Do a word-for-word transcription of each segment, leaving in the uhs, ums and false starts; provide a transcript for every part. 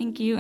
Thank you.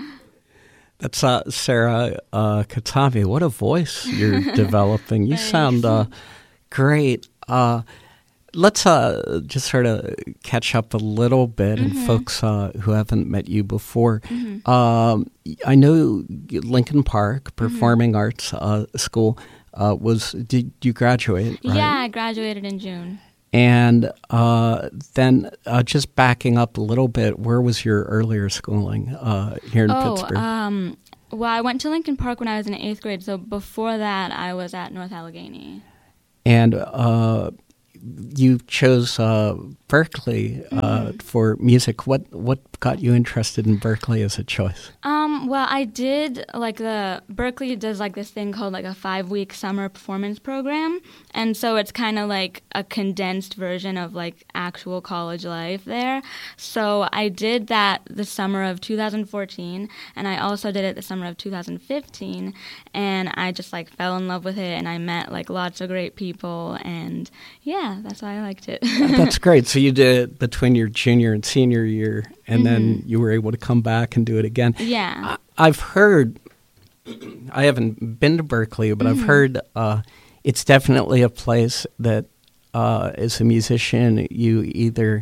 That's uh, Sarah uh, Katavi. What a voice you're developing. You sound uh, great. Uh, let's uh, just sort of catch up a little bit, mm-hmm. and folks uh, who haven't met you before. Mm-hmm. Um, I know Lincoln Park Performing mm-hmm. Arts uh, School uh, was. Did you graduate? Right? Yeah, I graduated in June. And uh, then uh, just backing up a little bit, where was your earlier schooling uh, here in oh, Pittsburgh? Um, well, I went to Lincoln Park when I was in eighth grade, so before that I was at North Allegheny. And uh, you chose uh, Berklee uh, mm-hmm. for music. What what got you interested in Berklee as a choice? Um, well, I did, like, the, Berklee does, like, this thing called, like, a five-week summer performance program, and so it's kind of, like, a condensed version of, like, actual college life there. So I did that the summer of two thousand fourteen, and I also did it the summer of two thousand fifteen, and I just, like, fell in love with it, and I met, like, lots of great people, and, yeah, that's why I liked it. That's great. So you did it between your junior and senior year, and mm-hmm. then you were able to come back and do it again. Yeah. I, I've heard, I haven't been to Berklee, but mm-hmm. I've heard uh, it's definitely a place that uh, as a musician you either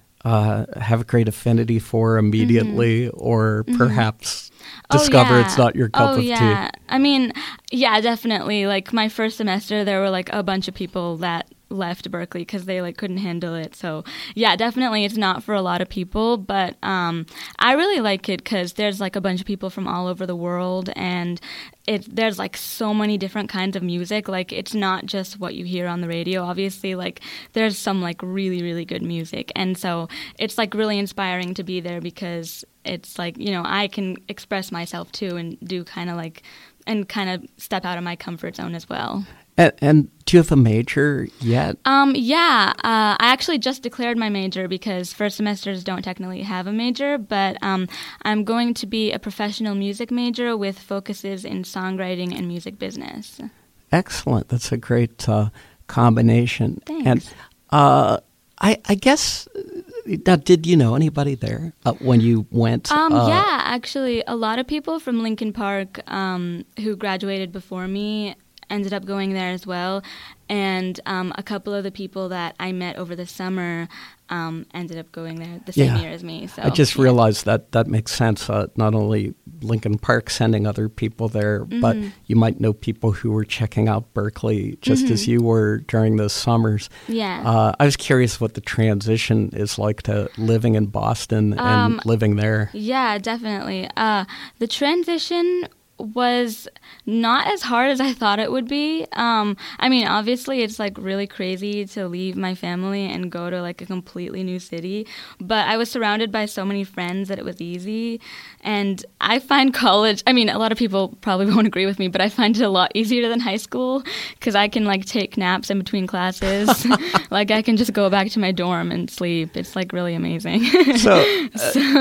uh, have a great affinity for immediately mm-hmm. or mm-hmm. perhaps discover oh, yeah. it's not your cup oh, of yeah. tea. I mean, yeah, definitely. Like, my first semester, there were, like, a bunch of people that left Berklee because they like couldn't handle it. So yeah, definitely it's not for a lot of people, but um, I really like it because there's like a bunch of people from all over the world, and it there's like so many different kinds of music. Like, it's not just what you hear on the radio. Obviously, like there's some like really really good music, and so it's like really inspiring to be there because it's like, you know, I can express myself too and do kind of like and kind of step out of my comfort zone as well. And, and do you have a major yet? Um, yeah, uh, I actually just declared my major because first semesters don't technically have a major, but um, I'm going to be a professional music major with focuses in songwriting and music business. Excellent. That's a great uh, combination. Thanks. And uh, I, I guess, now, did you know anybody there uh, when you went? Um, uh, yeah, actually, a lot of people from Lincoln Park um, who graduated before me ended up going there as well, and um, a couple of the people that I met over the summer um, ended up going there the same yeah. year as me. So I just yeah. realized that that makes sense. Uh, not only Lincoln Park sending other people there, mm-hmm. but you might know people who were checking out Berklee just mm-hmm. as you were during those summers. Yeah. Uh, I was curious what the transition is like to living in Boston um, and living there. Yeah, definitely. Uh, the transition was not as hard as I thought it would be. Um, I mean, obviously, it's like really crazy to leave my family and go to like a completely new city, but I was surrounded by so many friends that it was easy. And I find college, I mean, a lot of people probably won't agree with me, but I find it a lot easier than high school because I can like take naps in between classes. Like, I can just go back to my dorm and sleep. It's like really amazing. so, uh,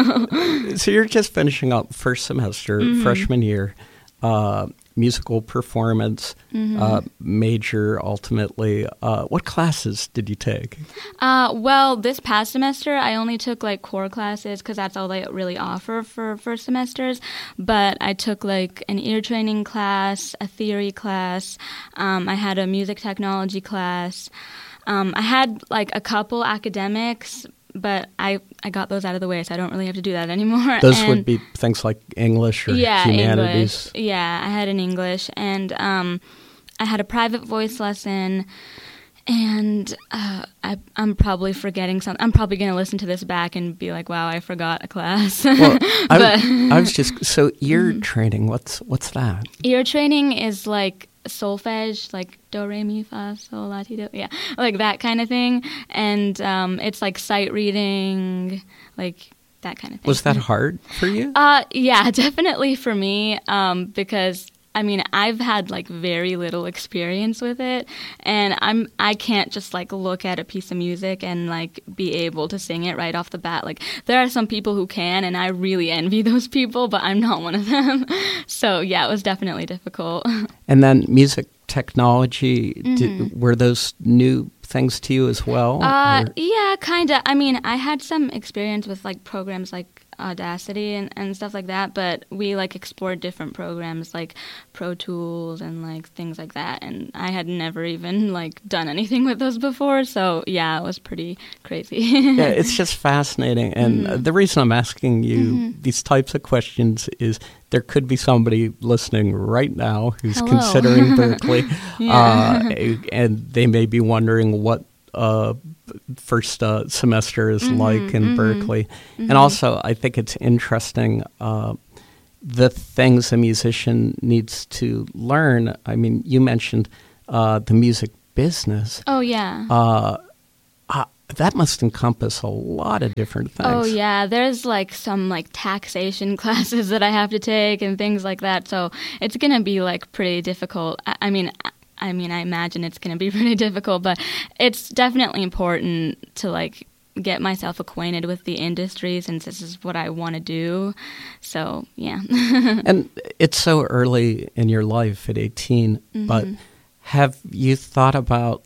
so, so you're just finishing up first semester, mm-hmm. freshman year. Uh, musical performance mm-hmm. uh, major ultimately. Uh, what classes did you take? Uh, well, this past semester I only took like core classes because that's all they really offer for first semesters. But I took like an ear training class, a theory class. Um, I had a music technology class. Um, I had like a couple academics, but I, I got those out of the way, so I don't really have to do that anymore. Those and would be things like English or yeah, humanities? English. Yeah, I had an English, and um, I had a private voice lesson, and uh, I, I'm probably forgetting something. I'm probably going to listen to this back and be like, wow, I forgot a class. Well, I, I was just, so ear mm-hmm. training, what's what's that? Ear training is like solfege, like do, re, mi, fa, sol, la, ti, do, yeah, like that kind of thing. And um, it's like sight reading, like that kind of thing. Was that hard for you? Uh, yeah, definitely for me, um, because I mean, I've had like very little experience with it, and I'm I can't just like look at a piece of music and like be able to sing it right off the bat. Like, there are some people who can, and I really envy those people, but I'm not one of them. So yeah, it was definitely difficult. And then music technology, mm-hmm. did, were those new things to you as well? Uh, yeah, kind of. I mean, I had some experience with like programs like Audacity and, and stuff like that, but we like explored different programs like Pro Tools and like things like that, and I had never even like done anything with those before, so yeah, it was pretty crazy. Yeah, it's just fascinating, and mm-hmm. the reason I'm asking you mm-hmm. these types of questions is there could be somebody listening right now who's Hello. considering Berklee, yeah. uh, and they may be wondering what uh, first uh, semester is mm-hmm, like in mm-hmm, Berklee. mm-hmm. And also, I think it's interesting uh, the things a musician needs to learn. I mean, you mentioned uh, the music business. Oh, yeah. Uh, uh, that must encompass a lot of different things. Oh, yeah. There's like some like taxation classes that I have to take and things like that. So it's going to be like pretty difficult. I, I mean, I mean, I imagine it's going to be pretty difficult, but it's definitely important to like get myself acquainted with the industry since this is what I want to do. So, yeah. And it's so early in your life at eighteen, mm-hmm. but have you thought about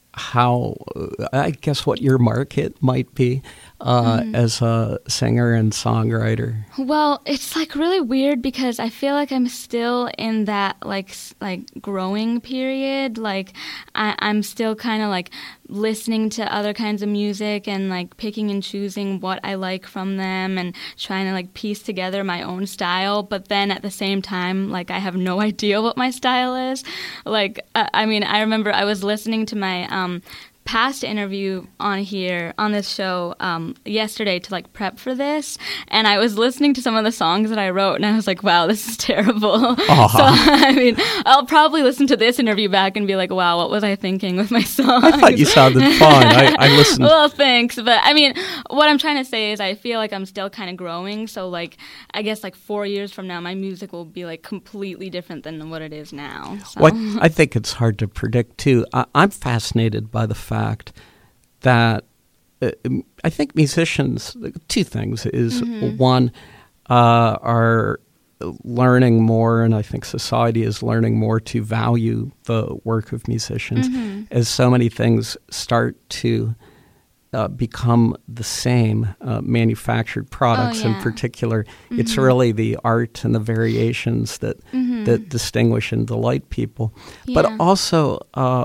how, uh, I guess, what your market might be uh, mm. as a singer and songwriter? Well, it's like really weird because I feel like I'm still in that like like growing period. Like I, I'm still kind of like listening to other kinds of music and like picking and choosing what I like from them and trying to like piece together my own style. But then at the same time, like I have no idea what my style is. Like uh, I mean, I remember I was listening to my um, past interview on here on this show um, yesterday to like prep for this, and I was listening to some of the songs that I wrote, and I was like, "Wow, this is terrible." Uh-huh. So I mean, I'll probably listen to this interview back and be like, "Wow, what was I thinking with my songs?" I thought you sounded fine. I, I listened. Well, thanks, but I mean, what I'm trying to say is, I feel like I'm still kind of growing. So like, I guess like four years from now, my music will be like completely different than what it is now. So. Well, I think it's hard to predict too. I, I'm fascinated by the fact that uh, I think musicians, two things is mm-hmm. one, uh, are learning more, and I think society is learning more to value the work of musicians mm-hmm. as so many things start to uh, become the same, uh, manufactured products oh, yeah. in particular. Mm-hmm. It's really the art and the variations that, mm-hmm. that distinguish and delight people. Yeah. But also uh,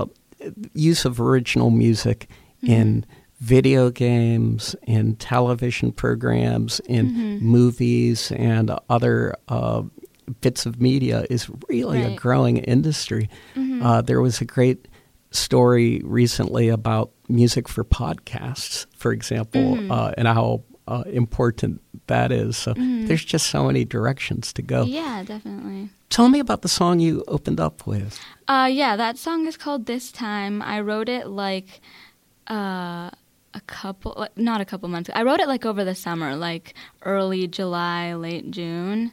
use of original music mm-hmm. in video games, in television programs, in mm-hmm. movies, and other uh, bits of media is really right. a growing industry. Mm-hmm. Uh, there was a great story recently about music for podcasts, for example, mm-hmm. uh, and how uh, important that is. So mm-hmm. there's just so many directions to go. Yeah, definitely. Tell me about the song you opened up with. Uh, yeah, that song is called This Time. I wrote it like uh, a couple, like, not a couple months ago. I wrote it like over the summer, like early July, late June.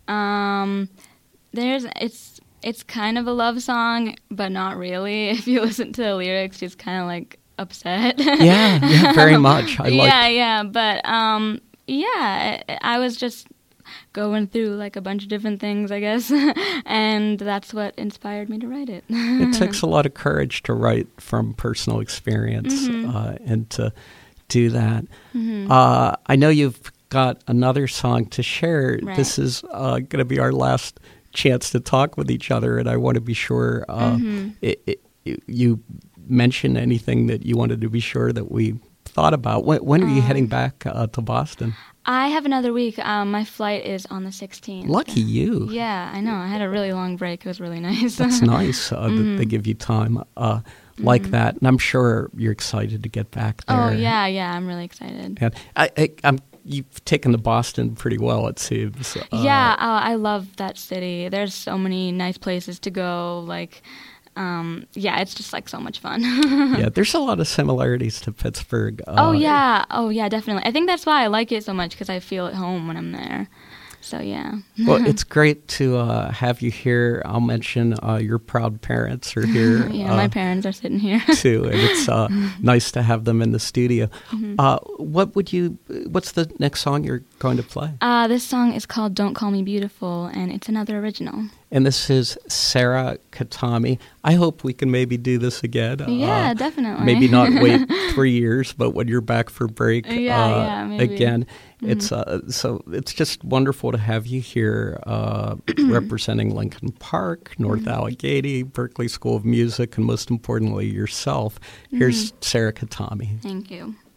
Um, there's, it's, it's kind of a love song, but not really. If you listen to the lyrics, just kind of like upset. Yeah, yeah, very much. I like. Yeah, yeah, but um, yeah, I, I was just going through like a bunch of different things, I guess, and that's what inspired me to write it. It takes a lot of courage to write from personal experience mm-hmm. uh, and to do that. Mm-hmm. Uh, I know you've got another song to share. Right. This is uh, going to be our last chance to talk with each other, and I want to be sure uh, mm-hmm. it, it, you mention anything that you wanted to be sure that we thought about. When, when are you um, heading back uh, to Boston? I have another week. Um, my flight is on the sixteenth. Lucky you. Yeah, I know. I had a really long break. It was really nice. That's nice uh, mm-hmm. that they give you time uh, like mm-hmm. that. And I'm sure you're excited to get back there. Oh, yeah, yeah. I'm really excited. And I, I, I'm, you've taken to Boston pretty well, it seems. Uh, yeah, uh, I love that city. There's so many nice places to go, like... Um, yeah, it's just like so much fun. Yeah, there's a lot of similarities to Pittsburgh. Uh, oh, yeah. Oh, yeah, definitely. I think that's why I like it so much, because I feel at home when I'm there. So, yeah. Well, it's great to uh, have you here. I'll mention uh, your proud parents are here. Yeah, uh, my parents are sitting here. too, and it's uh, nice to have them in the studio. Mm-hmm. Uh, what would you, what's the next song you're going to play? Uh, this song is called Don't Call Me Beautiful, and it's another original. And this is Sarah Katami. I hope we can maybe do this again. Yeah, uh, definitely. Maybe not wait three years, but when you're back for break Yeah, uh, yeah, maybe. again. Mhm. It's uh, so it's just wonderful to have you here uh, representing Lincoln Park, North Mm-hmm. Allegheny, Berklee School of Music, and most importantly, yourself. Here's Sarah Katami. Thank you.